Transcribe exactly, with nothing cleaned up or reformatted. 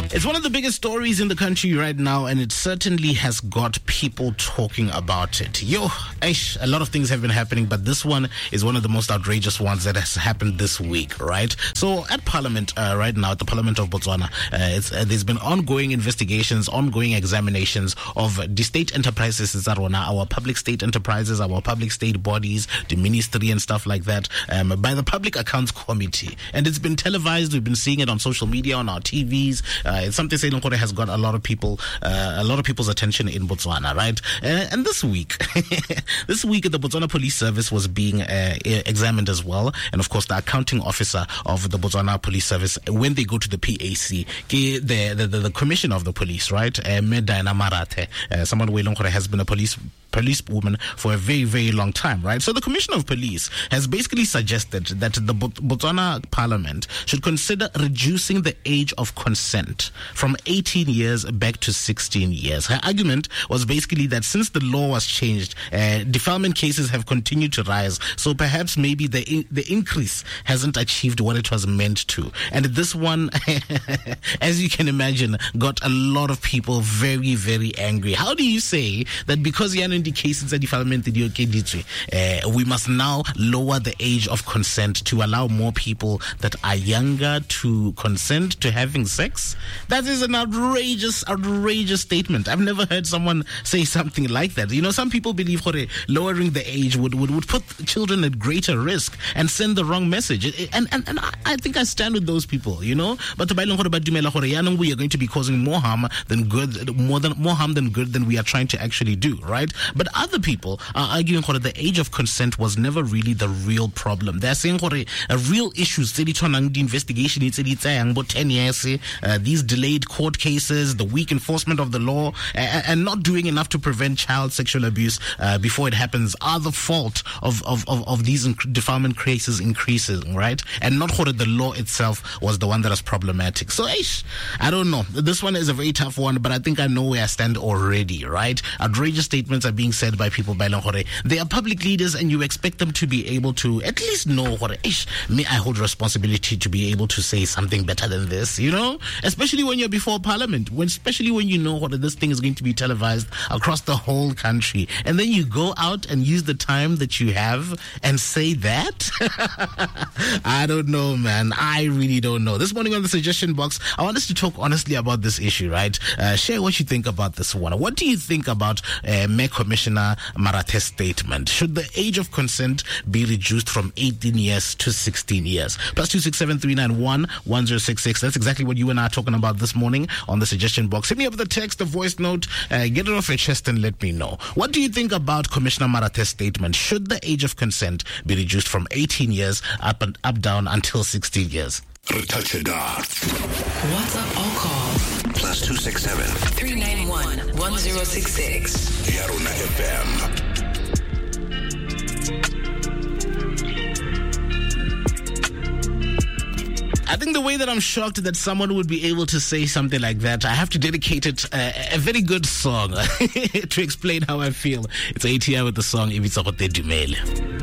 It's one of the biggest stories in the country right now, and it certainly has got people talking about it. Yo, eish, a lot of things have been happening, but this one is one of the most outrageous ones that has happened this week, right? So at Parliament uh, right now, at the Parliament of Botswana, uh, it's, uh, there's been ongoing investigations, ongoing examinations of the state enterprises, our public state enterprises, our public state bodies, the ministry and stuff like that, um, by the Public Accounts Committee. And it's been televised. We've been seeing it on social media, on our T Vs. Uh, it's something saying has got a lot of people, uh, a lot of people's attention in Botswana, right? Uh, and this week, this week, the Botswana Police Service was being uh, examined as well. And of course, the accounting officer of the Botswana Police Service, when they go to the P A C, the the, the, the commissioner of the police, right? Uh, Medina Marathe, uh, someone who has been a police police woman for a very, very long time, right? So the Commissioner of Police has basically suggested that the Botswana Parliament should consider reducing the age of consent from eighteen years back to sixteen years. Her argument was basically that since the law was changed, uh, defilement cases have continued to rise. So perhaps maybe the in- the increase hasn't achieved what it was meant to. And this one, as you can imagine, got a lot of people very, very angry. How do you say that because you're in the cases of defilement, uh, we must now lower the age of consent to allow more people that are younger to consent to having sex? That is an outrageous, outrageous statement. I've never heard someone say something like that. You know, some people believe lowering the age would, would, would put children at greater risk and send the wrong message. And and, and I think I stand with those people, you know. But we are going to be causing more harm than good, more than more harm than good than we are trying to actually do, right? But other people are arguing that the age of consent was never really the real problem. They're saying that a real issues, the investigation, about ten years, uh, these delayed court cases, the weak enforcement of the law, uh, and not doing enough to prevent child sexual abuse uh, before it happens are the fault of, of, of, of these inc- defilement cases increasing, right? And not that the law itself was the one that was problematic. So, ish, I don't know. This one is a very tough one, but I think I know where I stand already, right? Outrageous statements are being said by people by Lahore. They are public leaders, and you expect them to be able to at least know what ish, may I hold responsibility to be able to say something better than this, you know? Especially when you're before Parliament, when especially when you know what this thing is going to be televised across the whole country, and then you go out and use the time that you have and say that. I don't know, man. I really don't know. This morning on the suggestion box, I want us to talk honestly about this issue, right? Uh, share what you think about this one. What do you think about uh, Mayor Commissioner Marathe's statement? Should the age of consent be reduced from eighteen years to sixteen years? Plus two six seven three nine one one zero six six. That's exactly what you and I are talking about this morning on the suggestion box. Hit me up with a text, a voice note, uh, get it off your chest and let me know. What do you think about Commissioner Marathe's statement? Should the age of consent be reduced from eighteen years up and up down until sixteen years? WhatsApp or call plus two six seven three nine one one zero six six. Yaruna F M. I think the way that I'm shocked that someone would be able to say something like that, I have to dedicate it uh, a very good song to explain how I feel. It's A T I with the song Ibitsa Dumele.